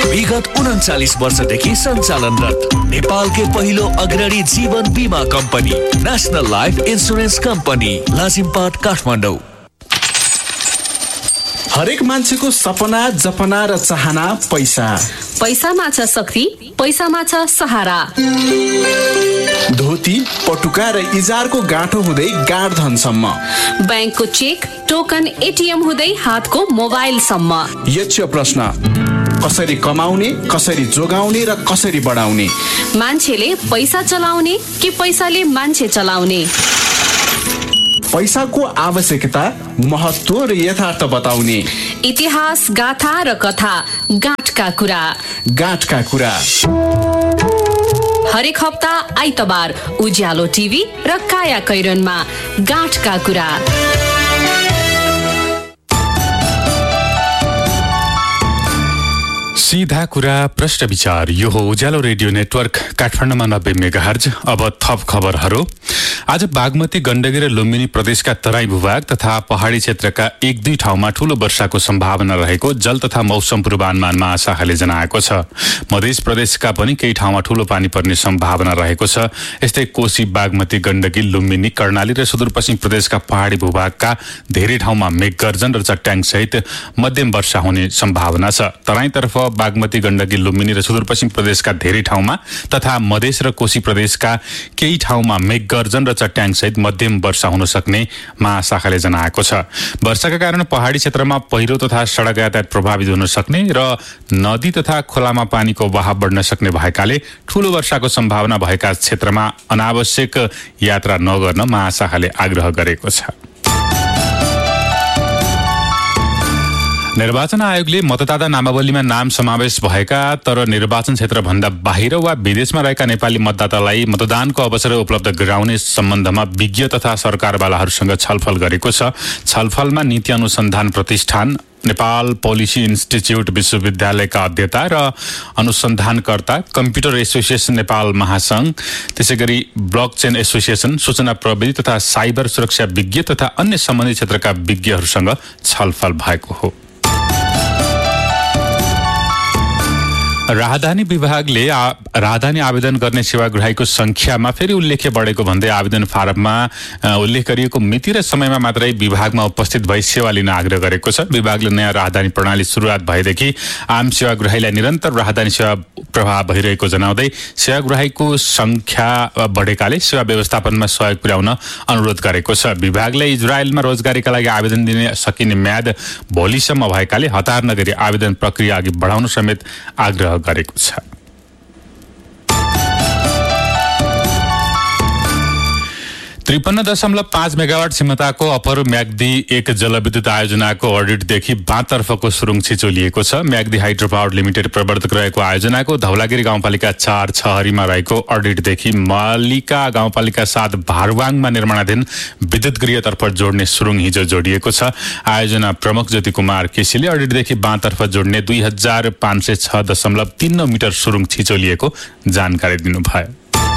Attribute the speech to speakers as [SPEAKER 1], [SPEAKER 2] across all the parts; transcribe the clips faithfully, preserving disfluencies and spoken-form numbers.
[SPEAKER 1] विगत उन्चालीस वर्षदेखि सञ्चालनरत नेपालकै पहिलो अग्रणी जीवन बीमा company national life insurance company Lazimpat Kathmandu.
[SPEAKER 2] हरेक मान्छेको सपना जपना र चाहना पैसा।
[SPEAKER 3] पैसामा छ शक्ति, पैसामा छ सहारा।
[SPEAKER 2] धोती पटुका र इजारको गाँठो हुँदै गाड धनसम्म,
[SPEAKER 3] ब्याङ्कको चेक टोकन एटिएम हुँदै हातको मोबाइलसम्म।
[SPEAKER 2] यक्ष प्रश्न, कसरी कमाउने, कसरी जोगाउने र कसरी बढाउने?
[SPEAKER 3] मान्छेले पैसा चलाउने कि पैसाले मान्छे चलाउने?
[SPEAKER 2] पैसाको आवश्यकता, महत्त्व र यथार्थ बताउने।
[SPEAKER 3] इतिहास, गाथा र कथा, गाँठका कुरा।
[SPEAKER 2] गाँठका कुरा
[SPEAKER 3] हरेक हप्ता आइतबार उज्यालो टिभी र काया कैरनमा गाँठका कुरा।
[SPEAKER 4] सीधा कुरा प्रश्न विचार। यो हो उज्यालो रेडियो नेटवर्क काठमाडौँमा नब्बे मेगाहर्ज। अब थप खबरहरू। आज बागमती, गण्डकी र लुम्बिनी प्रदेशका तराई भूभाग तथा पहाडी क्षेत्रका एक दुई ठाउँमा ठूलो वर्षाको सम्भावना रहेको जल तथा मौसम पूर्वानुमान महाशाखाले जनाएको छ। मध्य प्रदेशका पनि केही ठाउँमा ठूलो पानी पर्ने सम्भावना रहेको छ। यस्तै कोशी, बागमती, गण्डकी, लुम्बिनी, कर्णाली र सुदूरपश्चिम प्रदेशका पहाडी भूभागका धेरै ठाउँमा मेघगर्जन र चट्याङ सहित मध्यम वर्षा हुने सम्भावना छ। तराईतर्फ बागमती, गण्डकी, लुम्बिनी र सुदूरपश्चिम प्रदेशका धेरै ठाउँमा तथा मधेस र कोशी प्रदेशका केही ठाउँमा मेघगर्जन र चट्याङ सहित मध्यम वर्षा हुन सक्ने महाशाखाले जनाएको छ। वर्षाका कारण पहाडी क्षेत्रमा पहिरो तथा सडक यातायात प्रभावित हुन सक्ने र नदी तथा खोलामा पानीको बहाव बढ्न सक्ने भएकाले ठूलो वर्षाको सम्भावना भएका क्षेत्रमा अनावश्यक यात्रा नगर्न महाशाखाले आग्रह गरेको छ। निर्वाचन आयोगले मतदाता नामावलीमा नाम समावेश भएका तर निर्वाचन क्षेत्रभन्दा बाहिर वा विदेशमा रहेका नेपाली मतदातालाई मतदानको अवसर उपलब्ध गराउने सम्बन्धमा विज्ञ तथा सरकारवालाहरूसँग छलफल गरेको छ। छलफलमा नीति अनुसन्धान प्रतिष्ठान, नेपाल पोलिसी इन्स्टिच्युट विश्वविद्यालयका अध्येता र अनुसन्धानकर्ता, कम्प्युटर एसोसिएसन नेपाल महासंघ, त्यसैगरी ब्लकचेन एसोसिएसन, सूचना प्रविधि तथा साइबर सुरक्षा विज्ञ तथा अन्य सम्बन्धित क्षेत्रका विज्ञहरूसँग छलफल भएको हो। राहदानी विभागले राहदानी आवेदन गर्ने सेवाग्राहीको संख्यामा फेरि उल्लेख्य बढेको भन्दै आवेदन फारममा उल्लेख गरिएको मिति र समयमा मात्रै विभागमा उपस्थित भई सेवा लिन आग्रह गरेको छ। विभागले नयाँ राहदानी प्रणाली सुरुवात भएदेखि आम सेवाग्राहीलाई निरन्तर राहदानी सेवा प्रभाव भइरहेको जनाउँदै सेवाग्राहीको संख्या बढेकाले सेवा व्यवस्थापनमा सहयोग पुर्याउन अनुरोध गरेको छ। विभागले इजरायलमा रोजगारीका लागि आवेदन दिन सकिने म्याद भोलिसम्म भएकाले हतार नगरी आवेदन प्रक्रिया अघि बढाउन समेत आग्रह गरेको छ। त्रिपन्न दशमलव पाँच मेगावाट क्षमताको अपर म्याग्दी एक जलविद्युत आयोजनाको अडिटदेखि बाँतर्फको सुरुङ छिचोलिएको छ। म्याग्दी हाइड्रो पावर लिमिटेड प्रवर्तक रहेको आयोजनाको धौलागिरी गाउँपालिका चार छहरीमा रहेको अडिटदेखि मालिका गाउँपालिका सात भारवाङमा निर्माणाधीन विद्युत गृहतर्फ जोड्ने सुरुङ हिजो जोडिएको छ। आयोजना प्रमुख ज्योति कुमार केसीले अडिटदेखि बाँतर्फ जोड्ने दुई हजार पाँच सय छ दशमलव तीन मिटर सुरुङ छिचोलिएको जानकारी दिनुभयो।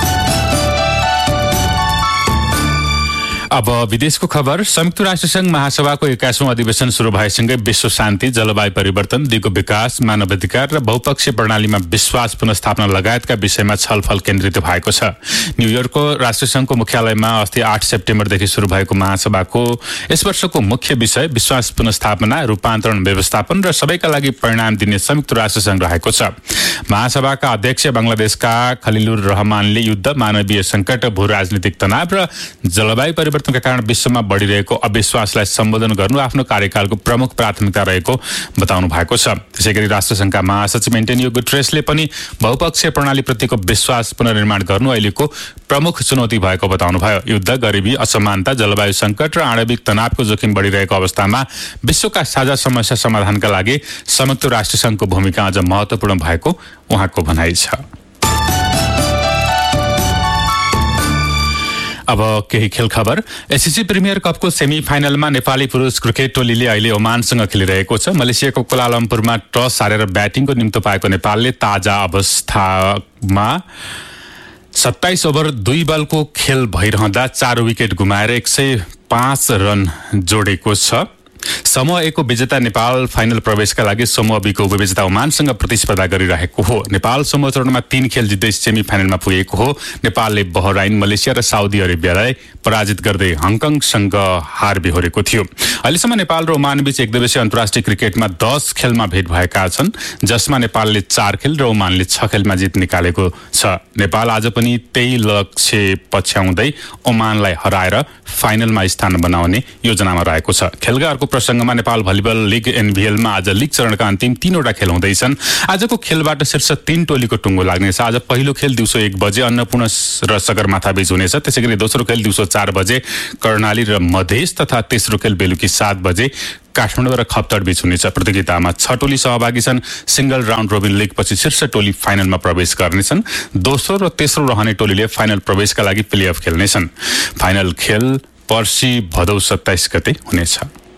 [SPEAKER 4] अब विदेशको खबर। संयुक्त राष्ट्र संघ महासभाको एक्काइसौं अधिवेशन शुरू भएसँगै विश्व शान्ति, जलवायु परिवर्तन, दिगो विकास, मानवाधिकार र बहुपक्षीय प्रणालीमा विश्वास पुनर्स्थापना लगायतका विषयमा छलफल केन्द्रित भएको छ। न्युयोर्कको राष्ट्रसङ्घको मुख्यालयमा अस्ति आठ सेप्टेम्बरदेखि शुरू भएको महासभाको यस वर्षको मुख्य विषय विश्वास पुनर्स्थापना, रूपान्तरण, व्यवस्थापन र सबैका लागि परिणाम दिने संयुक्त राष्ट्रसङ्घ रहेको छ। महासभाका अध्यक्ष बंगलादेशका खलिलुर रहमानले युद्ध, मानवीय सङ्कट, भू राजनीतिक तनाव र जलवायु परिवर्तन का कारण विश्वमा बढिरहेको अविश्वासलाई सम्बोधन गर्नु आफ्नो कार्यकालको प्रमुख प्राथमिकता रहेको बताउनु भएको छ। त्यसैगरी राष्ट्रसङ्घका महासचिव एन्टोनियो गुटेरेसले पनि बहुपक्षीय प्रणालीप्रतिको विश्वास पुनर्निर्माण गर्नु अहिलेको प्रमुख चुनौती भएको बताउनुभयो। युद्ध, गरिबी, असमानता, जलवायु सङ्कट र आणविक तनावको जोखिम बढिरहेको अवस्थामा विश्वका साझा समस्या समाधानका लागि संयुक्त राष्ट्रसङ्घको भूमिका अझ महत्त्वपूर्ण भएको उहाँको भनाइ छ। अब केही खेल खबर। एसएससी प्रिमियर कपको सेमी फाइनलमा नेपाली पुरुष क्रिकेट टोलीले अहिले ओमानसँग खेलिरहेको छ। मलेसियाको कोलालम्पुरमा टस हारेर ब्याटिङको निम्तो पाएको नेपालले ताजा अवस्थामा सत्ताइस ओभर दुई बलको खेल भइरहँदा चार विकेट गुमाएर एक सय पाँच रन जोडेको छ। समूह ए को विजेता नेपाल फाइनल प्रवेशका लागि समूह बी को उपविजेता ओमानसँग प्रतिस्पर्धा गरिरहेको हो। नेपाल समूह चरणमा तीन खेल जित्दै सेमी फाइनलमा पुगेको हो। नेपालले बहराइन, मलेसिया र साउदी अरेबियालाई पराजित गर्दै हङकङसँग हार बेहोरेको थियो। अहिलेसम्म नेपाल र ओमान बीच एक दिवसीय अन्तर्राष्ट्रिय क्रिकेटमा दस खेलमा भेट भएका छन्, जसमा नेपालले चार खेल र ओमानले छ खेलमा जित निकालेको छ। नेपाल आज पनि त्यही लक्ष्य पछ्याउँदै ओमानलाई हराएर फाइनलमा स्थान बनाउने योजनामा रहेको छ। खेलका अर्को प्रसंगमा नेपाल भलिबल लिग एनभीएलमा आज लिग चरणका अन्तिम तीनवटा खेल हुँदैछन्। आजको खेलबाट शीर्ष तीन टोलीको टुङ्गो लाग्नेछ। आज पहिलो खेल दिउँसो एक बजे अन्नपूर्ण र सगरमाथा बीच हुनेछ। त्यसैगरी दोस्रो खेल दिउँसो चार बजे कर्णाली र मधेस तथा तेस्रो खेल बेलुकी सात बजे काठमाडौँ र खप्तड बीच हुनेछ। प्रतियोगितामा छ टोली सहभागी छन्। सिंगल राउन्ड रोबिन लिग पछि शीर्ष टोली फाइनलमा प्रवेश गर्नेछन्। दोस्रो र तेस्रो रहने टोलीले फाइनल प्रवेशका लागि प्लेअफ खेल्नेछन्। फाइनल खेल पर्सि भदौ सत्ताइस गते हुनेछ।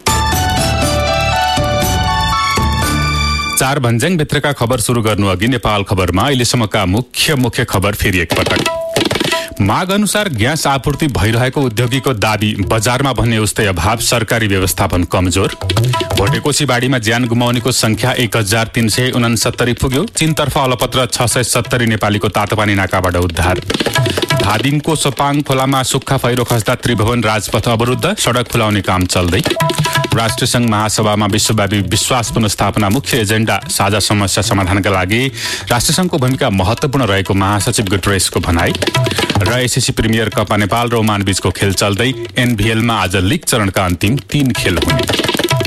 [SPEAKER 4] चार भन्ज्याङ भित्रका खबर सुरु गर्नु अघि नेपाल खबरमा अहिलेसम्मका मुख्य मुख्य खबर फेरि एकपटक। माग अनुसार ग्यास आपूर्ति भइरहेको उद्योगीको दाबी, बजारमा भन्ने उस्तै अभाव, सरकारी व्यवस्थापन कमजोर। भोटेकोशी बाढीमा ज्यान गुमाउनेको संख्या एक हजार तीन सय उनसत्तरी पुग्यो। चीनतर्फ अलपत्र छ सय सत्तरी नेपालीको तातोपानी नाकाबाट उद्धार। धादिङको सोपाङ खोलामा सुक्खा पहिरो खस्दा त्रिभुवन राजपथ अवरुद्ध, सडक खुलाउने काम चल्दै। राष्ट्रिय संघ महासभामा विश्वव्यापी विश्वास पुनर्स्थापना मुख्य एजेन्डा, साझा समस्या समाधानका लागि राष्ट्रिय संघको भूमिका महत्वपूर्ण रहेको महासचिव गुटरेसको भनाई। र एसएससी प्रिमियर कपमा नेपाल र ओमान बीचको खेल चल्दै। एनभीएलमा आज लिग चरणका अन्तिम तीन खेल हुने।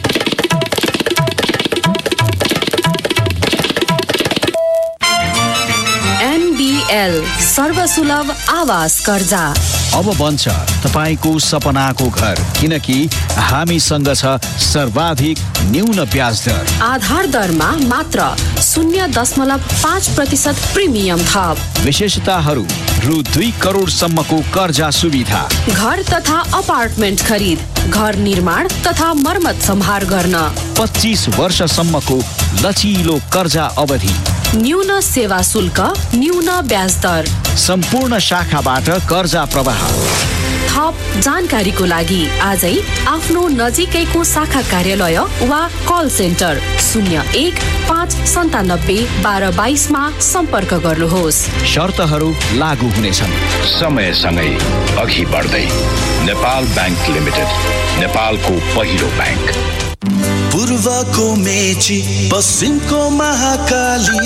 [SPEAKER 3] एनबीएल सर्वसुलभ आवास कर्जा
[SPEAKER 5] अब बन्छ तपाईको सपनाको घर, किनकि हामीसँग छ सर्वाधिक न्यून ब्याज दर।
[SPEAKER 3] आधार दरमा मात्र शून्य दशमलव पाँच प्रतिशत प्रिमियम थप।
[SPEAKER 5] विशेषताहरू रु दुई करोडसम्मको कर्जा सुविधा।
[SPEAKER 3] घर तथा अपार्टमेन्ट खरिद, घर निर्माण तथा मर्मत सम्हार गर्न
[SPEAKER 5] पच्चीस वर्षसम्मको लचिलो कर्जा अवधि।
[SPEAKER 3] न्यून सेवा शुल्क, न्यून ब्याज दर।
[SPEAKER 5] सम्पूर्ण शाखाबाट कर्जा प्रवाह।
[SPEAKER 3] थप जानकारीको लागि आजै आफ्नो नजिकैको शाखा कार्यालय वा कल सेन्टर शून्य एक पाँच सन्तानब्बे बाह्र बाइसमा सम्पर्क गर्नुहोस्।
[SPEAKER 5] शर्तहरू लागू हुनेछन्।
[SPEAKER 6] समयसँगै अघि बढ्दै नेपाल ब्याङ्क लिमिटेड, नेपालको पहिलो ब्याङ्क।
[SPEAKER 7] पूर्वको मेची, पश्चिमको महाकाली।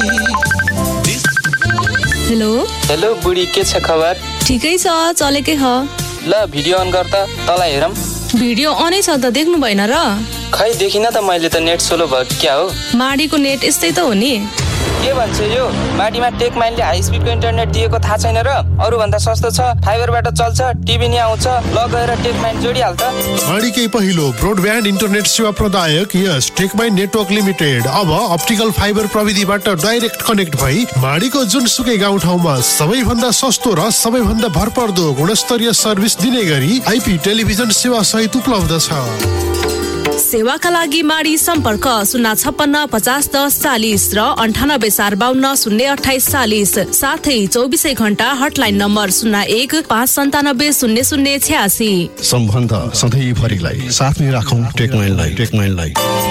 [SPEAKER 8] हेलो
[SPEAKER 9] हेलो बुढी, के छ खबर?
[SPEAKER 8] ठिकै छ, चलेकै ह।
[SPEAKER 9] ल भिडियो अन गर त, तँलाई हेरौँ।
[SPEAKER 8] भिडियो अनै छ त, देख्नु भएन र?
[SPEAKER 9] खै देखिन त, मैले त नेट सोलो भयो क्या हो?
[SPEAKER 8] माडीको नेट यस्तै त हो नि।
[SPEAKER 9] के भन्छ यो? माडीमा टेक माइनले हाई स्पिडको इन्टरनेट दिएको थाहा छैन र? अरू भन्दा सस्तो छ, फाइबरबाट चल्छ, टिभी नि आउँछ। ल गएर टेक माइन जोडिहाल त।
[SPEAKER 10] माडीकै पहिलो ब्रोडब्यान्ड इन्टरनेट सेवा प्रदायक यस टेक माइन नेटवर्क लिमिटेड अब अप्टिकल फाइबर प्रविधिबाट डाइरेक्ट कनेक्ट भई माडीको जुनसुकै गाउँठाउँमा सबैभन्दा सस्तो र सबैभन्दा भरपर्दो गुणस्तरीय सर्भिस दिने गरी आइपी टेलिभिजन सेवा सहित उपलब्ध छ।
[SPEAKER 8] सेवाका लागि माडी सम्पर्क शून्य छप्पन्न पचास दस चालिस र अन्ठानब्बे चार बाहन्न शून्य अठाइस चालिस। साथै चौबिसै घण्टा हटलाइन नम्बर शून्य एक पाँच सन्तानब्बे शून्य शून्य छ्यासी।
[SPEAKER 11] सम्बन्ध सधैँभरिलाई साथमै राखौँ टेकमाइनलाई टेकमाइनलाई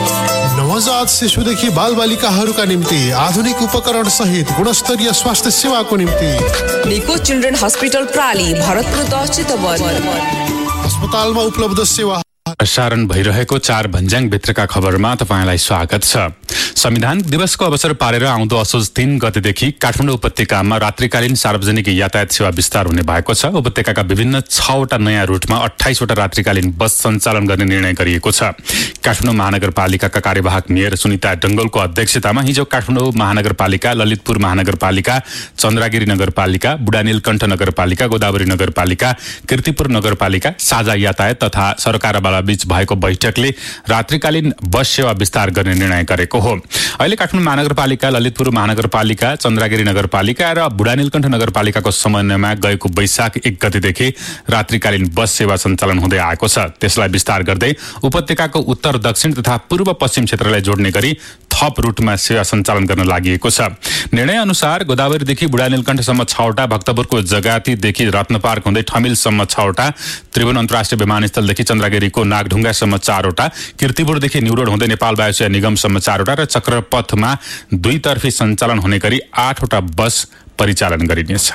[SPEAKER 10] नवजात शिशुदेखि बाल बालिकाहरूका निम्ति आधुनिक उपकरण सहित गुणस्तरीय स्वास्थ्य सेवाको निम्ति
[SPEAKER 12] निको चिल्ड्रेन हस्पिटल प्राली, भरतपुर दस चितवन।
[SPEAKER 10] अस्पतालमा उपलब्ध सेवा।
[SPEAKER 4] प्रसारण भइरहेको चार भन्ज्याङ भित्रका खबरमा तपाईँलाई स्वागत छ। संविधान दिवसको अवसर पारेर आउँदो असोज तीन गतेदेखि काठमाडौँ उपत्यकामा रात्रिकालीन सार्वजनिक यातायात सेवा विस्तार हुने भएको छ। उपत्यकाका विभिन्न छवटा नयाँ रूटमा अठाइसवटा रात्रिकालीन बस सञ्चालन गर्ने निर्णय गरिएको छ। काठमाडौँ महानगरपालिकाका कार्यवाहक मेयर सुनिता डङ्गलको अध्यक्षतामा हिजो काठमाडौँ महानगरपालिका, ललितपुर महानगरपालिका, चन्द्रागिरी नगरपालिका, बुढानीलकण्ठ नगरपालिका, गोदावरी नगरपालिका, कीर्तिपुर नगरपालिका, साझा यातायात तथा सरकारवाला बीच भएको बैठकले रात्रिकालीन बस सेवा विस्तार गर्ने निर्णय गरेको हो। अहिले काठमाडौँ महानगरपालिका, ललितपुर महानगरपालिका, चन्द्रागिरी नगरपालिका र बुढानीलकण्ठ नगरपालिकाको समन्वयमा गएको वैशाख एक गतेदेखि रात्रिकालीन बस सेवा सञ्चालन हुँदै आएको छ। त्यसलाई विस्तार गर्दै उपत्यकाको उत्तर, दक्षिण तथा पूर्व पश्चिम क्षेत्रलाई जोड्ने गरी थप रूटमा सेवा सञ्चालन गर्न लागि छ। निर्णय अनुसार गोदावरीदेखि बुढा नीलकण्ठसम्म छवटा, भक्तपुरको जगातीदेखि रत्न पार्क हुँदै ठमिलसम्म छवटा, त्रिभुवन अन्तर्राष्ट्रिय विमानस्थलदेखि चन्द्रगिरीको नागढुङ्गासम्म चारवटा, किर्तिपुरदेखि न्युरोड हुँदै नेपाल वायुसेवा निगमसम्म चारवटा र चक्रपथमा दुईतर्फी सञ्चालन हुने गरी आठवटा बस परिचालन गरिनेछ।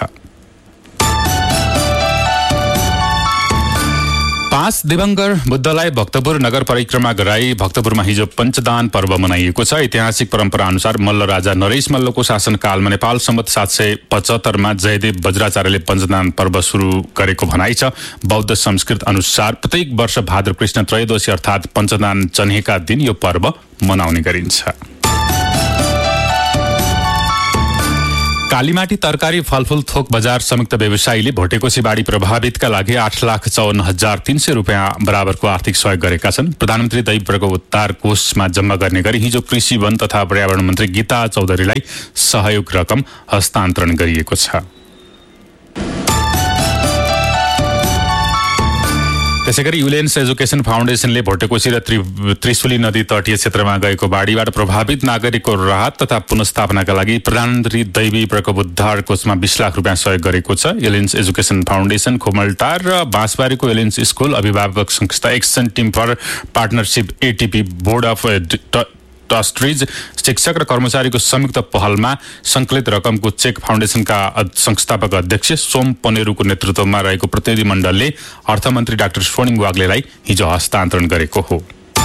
[SPEAKER 4] पाँच दिवंगर बुद्धलाई भक्तपुर नगर परिक्रमा गराई भक्तपुरमा हिजो पञ्चदान पर्व मनाइएको छ। ऐतिहासिक परम्परा अनुसार मल्ल राजा नरेश मल्लको शासनकालमा नेपाल सम्वत सात सय पचहत्तरमा जयदेव वज्राचार्यले पञ्चदान पर्व सुरु गरेको भनाइ छ। बौद्ध संस्कृत अनुसार प्रत्येक वर्ष भाद्र कृष्ण त्रयोदशी अर्थात् पञ्चदान चन्हेका दिन यो पर्व मनाउने गरिन्छ। कालीमाटी तरकारी फलफूल थोक बजार संयुक्त व्यवसायीले भोटेकोशी बाढी प्रभावितका लागि आठ लाख चौन्न हजार तीन सय रुपियाँ बराबरको आर्थिक सहयोग गरेका छन्। प्रधानमन्त्री दैवी प्रकोप उद्धार कोषमा जम्मा गर्ने गरी हिजो कृषि वन तथा पर्यावरण मन्त्री गीता चौधरीलाई सहयोग रकम हस्तान्तरण गरिएको छ। त्यसैगरी युलेन्स एजुकेसन फाउन्डेसनले भोटेकोशी र त्रिशुली नदी तटीय क्षेत्रमा गएको बाढीबाट प्रभावित नागरिकको राहत तथा पुनस्थापनाका लागि प्रधानमन्त्री दैवी प्रकोप उद्धार कोषमा बीस लाख रुपियाँ सहयोग गरेको छ। युलेन्स एजुकेसन फाउन्डेसन खोमल्टा र बाँसबारीको युलेन्स स्कुल अभिभावक संस्था action team for partnership ATP board of ट्रस्टिज शिक्षक र कर्मचारीको संयुक्त पहलमा संकलित रकमको चेक फाउन्डेसनका संस्थापक अध्यक्ष सोम पनेरुको नेतृत्वमा रहेको प्रतिनिधिमण्डलले अर्थमन्त्री डाक्टर स्वर्णिम वाग्लेलाई हिजो हस्तान्तरण गरेको हो।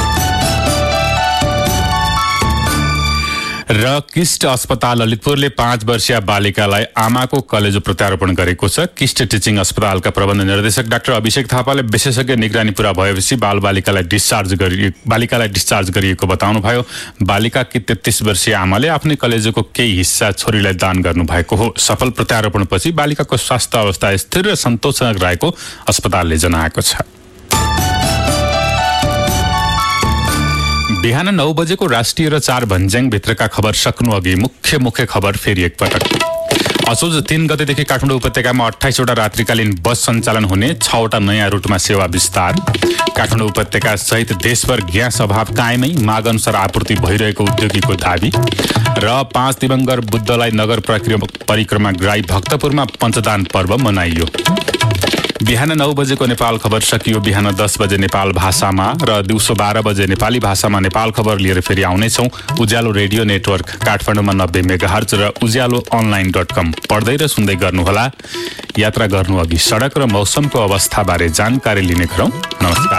[SPEAKER 4] र किस्ट अस्पताल ललितपुरले पाँच वर्षीय बालिकालाई आमाको कलेजो प्रत्यारोपण गरेको छ। किस्ट टिचिङ अस्पतालका प्रबन्ध निर्देशक डाक्टर अभिषेक थापाले विशेषज्ञ निगरानी पूरा भएपछि बाल बालिकालाई डिस्चार्ज गरि बालिकालाई डिस्चार्ज गरिएको बताउनुभयो। बालिकाकी तेत्तीस वर्षीय आमाले आफ्नै कलेजोको केही हिस्सा छोरीलाई दान गर्नुभएको हो। सफल प्रत्यारोपणपछि बालिकाको स्वास्थ्य अवस्था स्थिर र सन्तोषजनक रहेको अस्पतालले जनाएको छ। बिहान नौ बजेको राष्ट्रिय र चार भन्ज्याङ भित्रका खबर सक्नु अघि मुख्य मुख्य खबर फेरि एकपटक। असोज तीन गतेदेखि काठमाडौँ उपत्यकामा अठाइसवटा रात्रिकालीन बस सञ्चालन हुने, छवटा नयाँ रुटमा सेवा विस्तार। काठमाडौँ उपत्यका सहित देशभर ग्यास अभाव कायमै, माग अनुसार आपूर्ति भइरहेको उद्योगीको दाबी। र पाँच दिवंगर बुद्धलाई नगर परिक्रमा गराई भक्तपुरमा पञ्चदान पर्व मनाइयो। बिहान नौ बजेको नेपाल खबर सकियो। बिहान दस बजे नेपाल भाषामा र दिउँसो बाह्र बजे नेपाली भाषामा नेपाल खबर लिएर फेरि आउनेछौँ। उज्यालो रेडियो नेटवर्क काठमाडौँमा नब्बे मेगाहर्ज र उज्यालो अनलाइन डट कम पढ्दै र सुन्दै गर्नुहोला। यात्रा गर्नु अघि सडक र मौसमको अवस्थाबारे जानकारी लिने गरौँ। नमस्कार।